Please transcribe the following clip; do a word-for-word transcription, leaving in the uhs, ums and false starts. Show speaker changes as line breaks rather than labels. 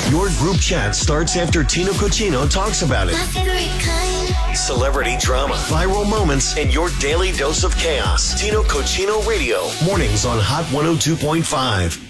Your group chat starts after Tino Cochino talks about it.
My favorite kind.
Celebrity drama, viral moments, and your daily dose of chaos. Tino Cochino Radio. Mornings on Hot one oh two point five.